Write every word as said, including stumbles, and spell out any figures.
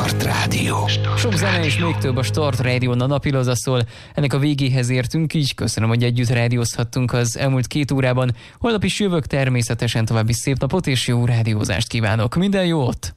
Start Rádió. Sok zene és még több a Start Rádión, a napilaza szól. Ennek a végéhez értünk, így köszönöm, hogy együtt rádiózhattunk az elmúlt két órában. Holnap is jövök, természetesen további szép napot és jó rádiózást kívánok. Minden jót!